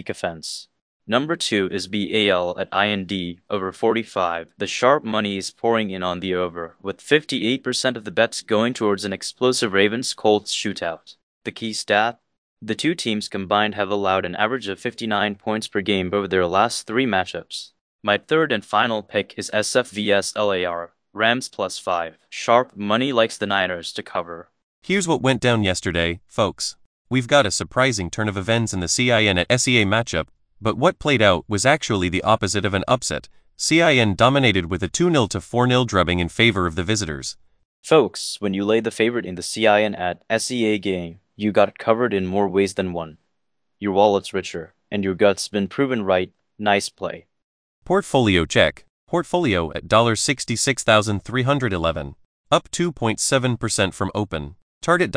make offense. Number 2 is BAL at IND over 45. The sharp money is pouring in on the over, with 58% of the bets going towards an explosive Ravens-Colts shootout. The key stat? The two teams combined have allowed an average of 59 points per game over their last 3 matchups. My third and final pick is SF vs LAR, Rams +5. Sharp money likes the Niners to cover. Here's what went down yesterday, folks. We've got a surprising turn of events in the CIN at SEA matchup, but what played out was actually the opposite of an upset. CIN dominated with a 2-0 to 4-0 drubbing in favor of the visitors. Folks, when you lay the favorite in the CIN at SEA game, you got covered in more ways than one. Your wallet's richer, and your gut's been proven right. Nice play. Portfolio check. Portfolio at $66,311. Up 2.7% from open. Target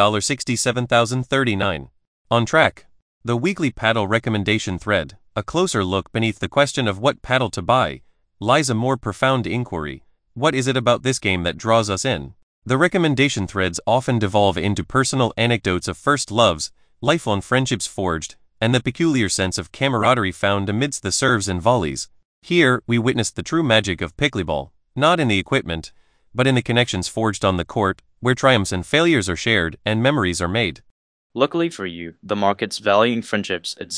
$67,039. On track. The weekly paddle recommendation thread. A closer look beneath the question of what paddle to buy lies a more profound inquiry. What is it about this game that draws us in? The recommendation threads often devolve into personal anecdotes of first loves, lifelong friendships forged, and the peculiar sense of camaraderie found amidst the serves and volleys. Here, we witnessed the true magic of pickleball, not in the equipment, but in the connections forged on the court, where triumphs and failures are shared and memories are made. Luckily for you, the market's valuing friendships at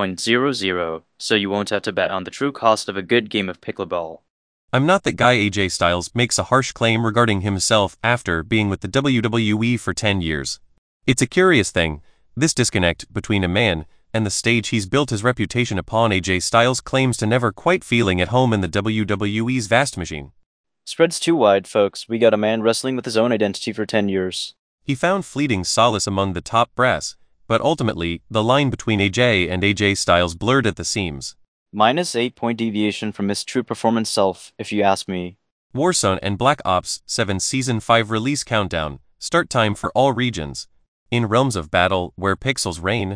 0.00, so you won't have to bet on the true cost of a good game of pickleball. I'm not that guy AJ Styles makes a harsh claim regarding himself after being with the WWE for 10 years. It's a curious thing, this disconnect between a man and the stage he's built his reputation upon. AJ Styles claims to never quite feeling at home in the WWE's vast machine. Spread's too wide, folks. We got a man wrestling with his own identity for 10 years. He found fleeting solace among the top brass, but ultimately, the line between AJ and AJ Styles blurred at the seams. Minus 8-point deviation from his true performance self, if you ask me. Warzone and Black Ops 7 Season 5 release countdown, start time for all regions. In realms of battle, where pixels reign.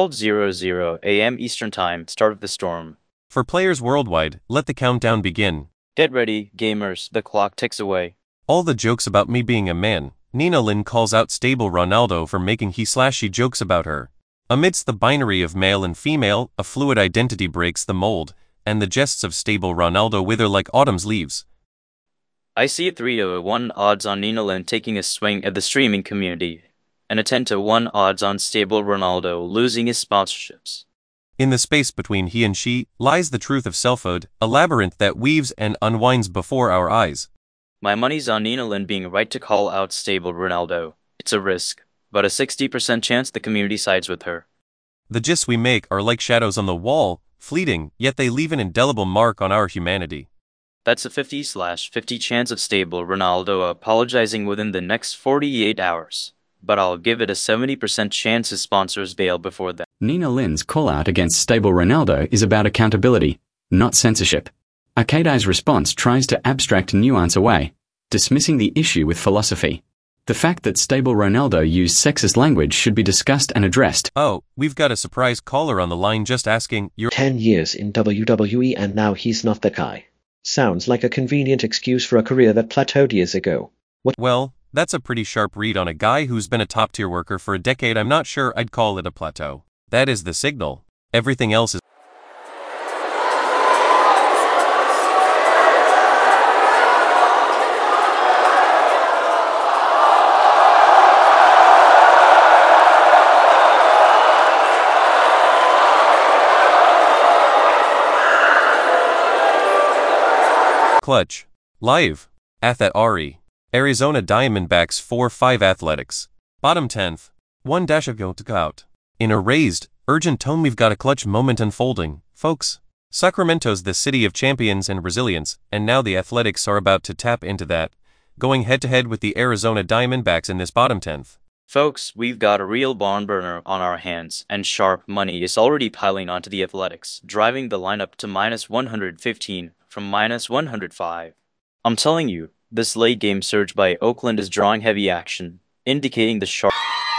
12:00 a.m. Eastern Time, start of the storm. For players worldwide, let the countdown begin. Get ready, gamers, the clock ticks away. All the jokes about me being a man. Nina Lynn calls out stable Ronaldo for making he/she jokes about her. Amidst the binary of male and female, a fluid identity breaks the mold, and the jests of stable Ronaldo wither like autumn's leaves. I see a 3-1 odds on Nina Lynn taking a swing at the streaming community, and a 10-1 odds on stable Ronaldo losing his sponsorships. In the space between he and she lies the truth of selfhood, a labyrinth that weaves and unwinds before our eyes. My money's on Nina Lynn being right to call out stable Ronaldo. It's a risk, but a 60% chance the community sides with her. The gists we make are like shadows on the wall, fleeting, yet they leave an indelible mark on our humanity. That's a 50/50 chance of stable Ronaldo apologizing within the next 48 hours. But I'll give it a 70% chance his sponsors bail before that. Nina Lynn's call-out against stable Ronaldo is about accountability, not censorship. Arcadai's response tries to abstract nuance away, dismissing the issue with philosophy. The fact that stable Ronaldo used sexist language should be discussed and addressed. Oh, we've got a surprise caller on the line just asking, you're 10 years in WWE and now he's not the guy. Sounds like a convenient excuse for a career that plateaued years ago. What? Well, that's a pretty sharp read on a guy who's been a top-tier worker for a decade. I'm not sure I'd call it a plateau. That is the signal. Everything else is clutch. Live. Athat Ari. Arizona Diamondbacks 4-5 Athletics. Bottom 10th. 1-ago to out. In a raised, urgent tone, we've got a clutch moment unfolding, folks. Sacramento's the city of champions and resilience, and now the Athletics are about to tap into that, going head-to-head with the Arizona Diamondbacks in this bottom 10th. Folks, we've got a real barn burner on our hands, and sharp money is already piling onto the Athletics, driving the lineup to minus 115 from minus 105. I'm telling you, this late game surge by Oakland is drawing heavy action, indicating the sharp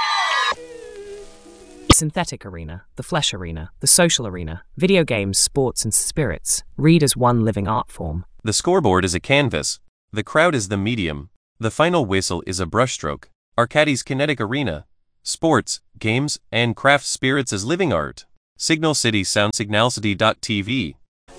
synthetic arena, the flesh arena, the social arena, video games, sports and spirits, read as one living art form. The scoreboard is a canvas. The crowd is the medium. The final whistle is a brushstroke. Arcadi's kinetic arena. Sports, games, and craft spirits as living art. Signal City Sound Signalcity.tv.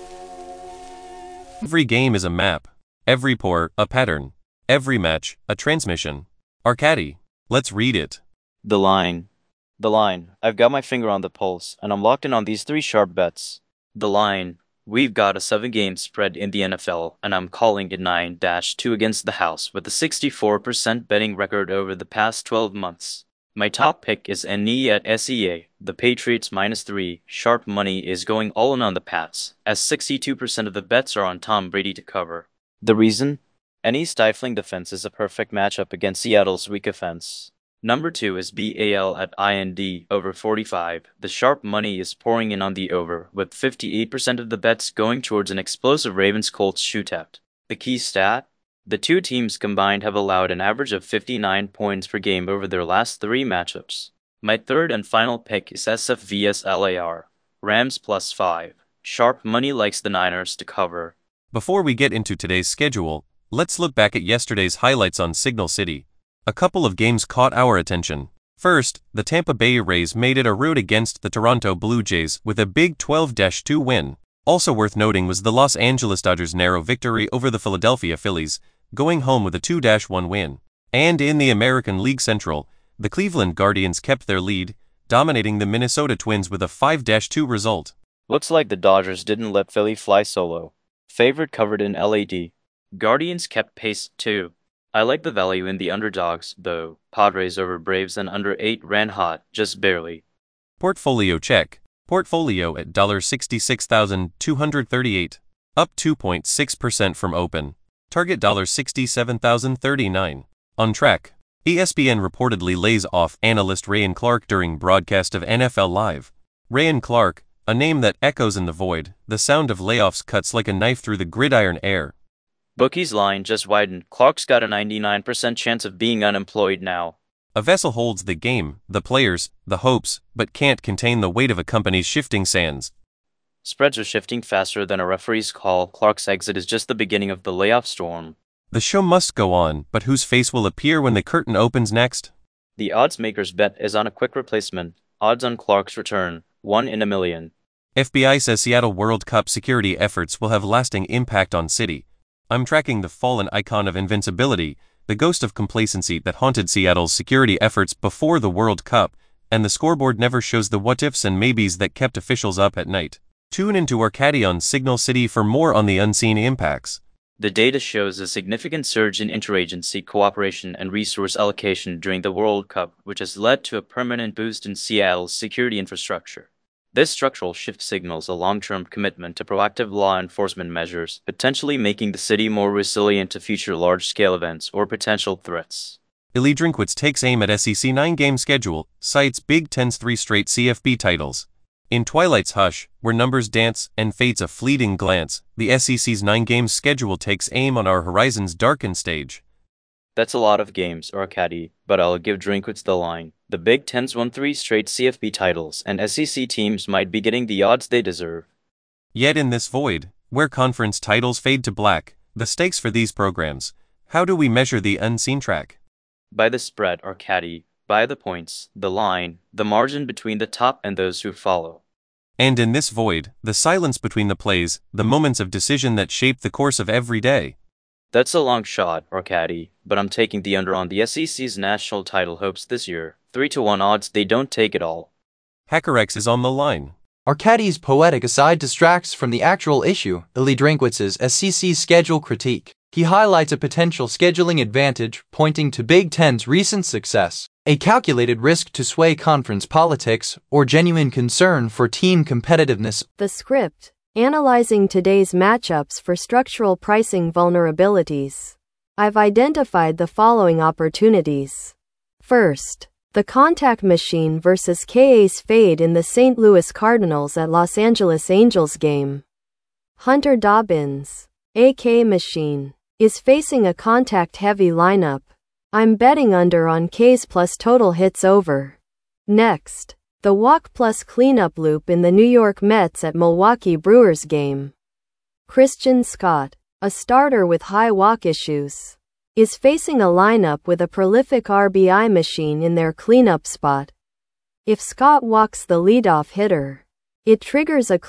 Every game is a map. Every pour, a pattern. Every match, a transmission. Arcadi. Let's read it. The line. The line. I've got my finger on the pulse, and I'm locked in on these 3 sharp bets. The line. We've got a 7-game spread in the NFL, and I'm calling it 9-2 against the house with a 64% betting record over the past 12 months. My top pick is NE at SEA. The Patriots -3. Sharp money is going all in on the Pats, as 62% of the bets are on Tom Brady to cover. The reason? NE's stifling defense is a perfect matchup against Seattle's weak offense. Number 2 is BAL at IND over 45. The sharp money is pouring in on the over, with 58% of the bets going towards an explosive Ravens-Colts shootout. The key stat? The 2 teams combined have allowed an average of 59 points per game over their last 3 matchups. My third and final pick is SF vs LAR. Rams +5. Sharp money likes the Niners to cover. Before we get into today's schedule, let's look back at yesterday's highlights on Signal City. A couple of games caught our attention. First, the Tampa Bay Rays made it a rout against the Toronto Blue Jays with a big 12-2 win. Also worth noting was the Los Angeles Dodgers' narrow victory over the Philadelphia Phillies, going home with a 2-1 win. And in the American League Central, the Cleveland Guardians kept their lead, dominating the Minnesota Twins with a 5-2 result. Looks like the Dodgers didn't let Philly fly solo. Favorite covered in LAD. Guardians kept pace too. I like the value in the underdogs, though. Padres over Braves and under 8 ran hot, just barely. Portfolio check. Portfolio at $66,238, up 2.6% from open. Target $67,039. On track. ESPN reportedly lays off analyst Ryan Clark during broadcast of NFL Live. Ryan Clark, a name that echoes in the void, the sound of layoffs cuts like a knife through the gridiron air. Bookie's line just widened. Clark's got a 99% chance of being unemployed now. A vessel holds the game, the players, the hopes, but can't contain the weight of a company's shifting sands. Spreads are shifting faster than a referee's call. Clark's exit is just the beginning of the layoff storm. The show must go on, but whose face will appear when the curtain opens next? The odds maker's bet is on a quick replacement. Odds on Clark's return, 1 in a million. FBI says Seattle World Cup security efforts will have lasting impact on City. I'm tracking the fallen icon of invincibility, the ghost of complacency that haunted Seattle's security efforts before the World Cup, and the scoreboard never shows the what-ifs and maybes that kept officials up at night. Tune into Arcadi on Signal City for more on the unseen impacts. The data shows a significant surge in interagency cooperation and resource allocation during the World Cup, which has led to a permanent boost in Seattle's security infrastructure. This structural shift signals a long-term commitment to proactive law enforcement measures, potentially making the city more resilient to future large-scale events or potential threats. Illy Drinkwitz takes aim at SEC 9-game schedule, cites Big Ten's 3 straight CFB titles. In Twilight's hush, where numbers dance and fate's a fleeting glance, the SEC's 9-game schedule takes aim on our horizon's darkened stage. That's a lot of games, Arcadi, but I'll give Drinkwitz the line. The Big Ten's won 3 straight CFB titles, and SEC teams might be getting the odds they deserve. Yet in this void, where conference titles fade to black, the stakes for these programs, how do we measure the unseen track? By the spread, Arcadi, by the points, the line, the margin between the top and those who follow. And in this void, the silence between the plays, the moments of decision that shape the course of every day. That's a long shot, Arcadi, but I'm taking the under on the SEC's national title hopes this year. 3-1 odds they don't take it all. HackerX is on the line. Arcadi's poetic aside distracts from the actual issue, Illy Drinkwitz's SEC schedule critique. He highlights a potential scheduling advantage, pointing to Big Ten's recent success, a calculated risk to sway conference politics, or genuine concern for team competitiveness. The script, analyzing today's matchups for structural pricing vulnerabilities. I've identified the following opportunities. First, the contact machine versus K-Ace fade in the St. Louis Cardinals at Los Angeles Angels game. Hunter Dobbins, AK Machine, is facing a contact-heavy lineup. I'm betting under on K's plus total hits over. Next, the walk plus cleanup loop in the New York Mets at Milwaukee Brewers game. Christian Scott, a starter with high walk issues, is facing a lineup with a prolific RBI machine in their cleanup spot. If Scott walks the leadoff hitter, It triggers a